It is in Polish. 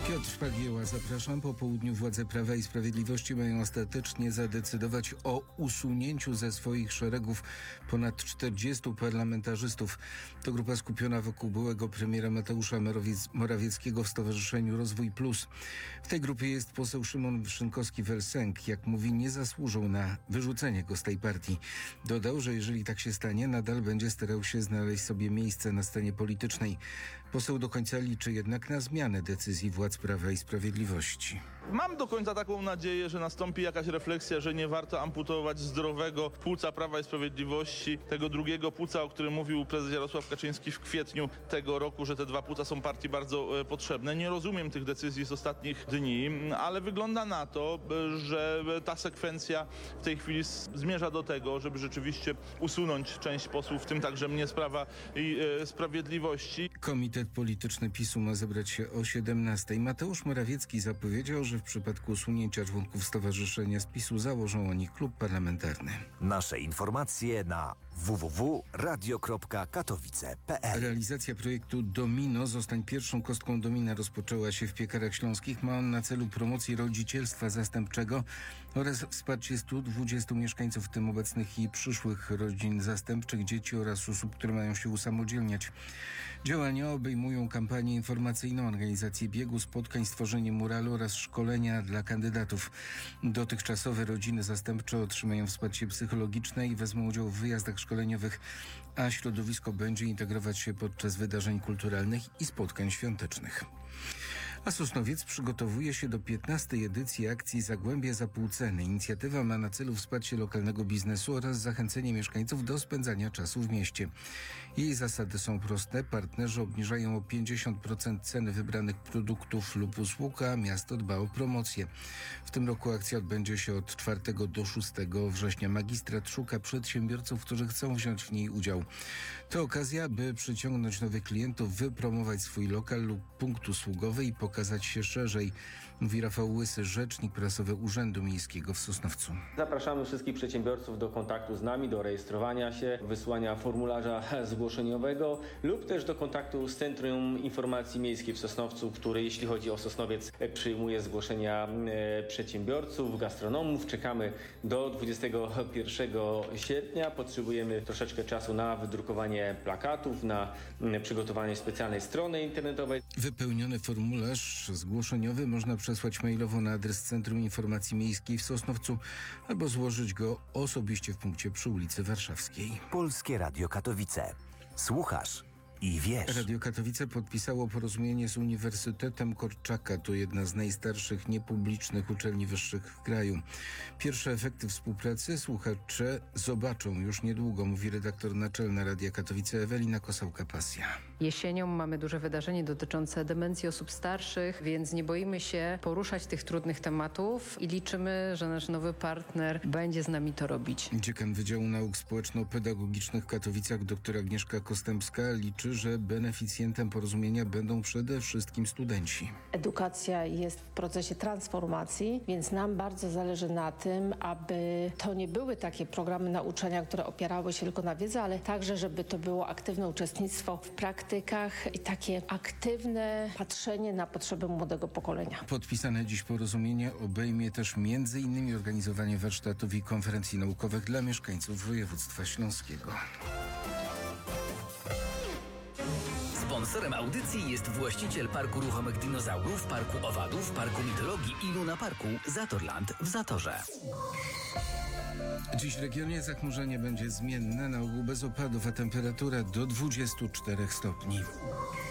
Piotr Pagieła, zapraszam. Po południu władze Prawa i Sprawiedliwości mają ostatecznie zadecydować o usunięciu ze swoich szeregów ponad 40 parlamentarzystów. To grupa skupiona wokół byłego premiera Mateusza Morawieckiego w Stowarzyszeniu Rozwój Plus. W tej grupie jest poseł Szymon Szynkowski-Welsenk. Jak mówi, nie zasłużył na wyrzucenie go z tej partii. Dodał, że jeżeli tak się stanie, nadal będzie starał się znaleźć sobie miejsce na scenie politycznej. Poseł do końca liczy jednak na zmianę decyzji władz Prawa i Sprawiedliwości. Mam do końca taką nadzieję, że nastąpi jakaś refleksja, że nie warto amputować zdrowego płuca Prawa i Sprawiedliwości, tego drugiego płuca, o którym mówił prezes Jarosław Kaczyński w kwietniu tego roku, że te dwa płuca są partii bardzo potrzebne. Nie rozumiem tych decyzji z ostatnich dni, ale wygląda na to, że ta sekwencja w tej chwili zmierza do tego, żeby rzeczywiście usunąć część posłów, w tym także mnie z Prawa i Sprawiedliwości. Komitet Polityczny PiS-u ma zebrać się o 17:00. Mateusz Morawiecki zapowiedział, że w przypadku usunięcia członków stowarzyszenia z PiS-u założą oni klub parlamentarny. Nasze informacje na www.radio.katowice.pl. Realizacja projektu Domino Zostań pierwszą kostką domina rozpoczęła się w Piekarach Śląskich. Ma on na celu promocję rodzicielstwa zastępczego oraz wsparcie 120 mieszkańców, w tym obecnych i przyszłych rodzin zastępczych, dzieci oraz osób, które mają się usamodzielniać. Działania obejmują kampanię informacyjną, organizację biegu, spotkań, stworzenie muralu oraz szkolenia dla kandydatów. Dotychczasowe rodziny zastępcze otrzymają wsparcie psychologiczne i wezmą udział w wyjazdach szkoleniowych, a środowisko będzie integrować się podczas wydarzeń kulturalnych i spotkań świątecznych. A Sosnowiec przygotowuje się do 15. edycji akcji Zagłębie za pół ceny. Inicjatywa ma na celu wsparcie lokalnego biznesu oraz zachęcenie mieszkańców do spędzania czasu w mieście. Jej zasady są proste. Partnerzy obniżają o 50% ceny wybranych produktów lub usług, a miasto dba o promocję. W tym roku akcja odbędzie się od 4 do 6 września. Magistrat szuka przedsiębiorców, którzy chcą wziąć w niej udział. To okazja, by przyciągnąć nowych klientów, wypromować swój lokal lub punkt usługowy i pokazać się szerzej, mówi Rafał Łysy, rzecznik prasowy Urzędu Miejskiego w Sosnowcu. Zapraszamy wszystkich przedsiębiorców do kontaktu z nami, do rejestrowania się, wysłania formularza zgłoszeniowego lub też do kontaktu z Centrum Informacji Miejskiej w Sosnowcu, który, jeśli chodzi o Sosnowiec, przyjmuje zgłoszenia przedsiębiorców, gastronomów. Czekamy do 21 sierpnia. Potrzebujemy troszeczkę czasu na wydrukowanie plakatów, na przygotowanie specjalnej strony internetowej. Wypełniony formularz zgłoszeniowy można przesłać mailowo na adres Centrum Informacji Miejskiej w Sosnowcu albo złożyć go osobiście w punkcie przy ulicy Warszawskiej. Polskie Radio Katowice. Słuchasz i wiesz. Radio Katowice podpisało porozumienie z Uniwersytetem Korczaka. To jedna z najstarszych niepublicznych uczelni wyższych w kraju. Pierwsze efekty współpracy słuchacze zobaczą już niedługo, mówi redaktor naczelna Radia Katowice Ewelina Kosałka-Pasja. Jesienią mamy duże wydarzenie dotyczące demencji osób starszych, więc nie boimy się poruszać tych trudnych tematów i liczymy, że nasz nowy partner będzie z nami to robić. Dziekan Wydziału Nauk Społeczno-Pedagogicznych w Katowicach dr Agnieszka Kostępska liczy, że beneficjentem porozumienia będą przede wszystkim studenci. Edukacja jest w procesie transformacji, więc nam bardzo zależy na tym, aby to nie były takie programy nauczania, które opierały się tylko na wiedzy, ale także, żeby to było aktywne uczestnictwo w praktykach i takie aktywne patrzenie na potrzeby młodego pokolenia. Podpisane dziś porozumienie obejmie też m.in. organizowanie warsztatów i konferencji naukowych dla mieszkańców województwa śląskiego. Sponsorem audycji jest właściciel Parku Ruchomych Dinozaurów, Parku Owadów, Parku Mitologii i Luna Parku Zatorland w Zatorze. Dziś w regionie zachmurzenie będzie zmienne, na ogół bez opadów, a temperatura do 24 stopni.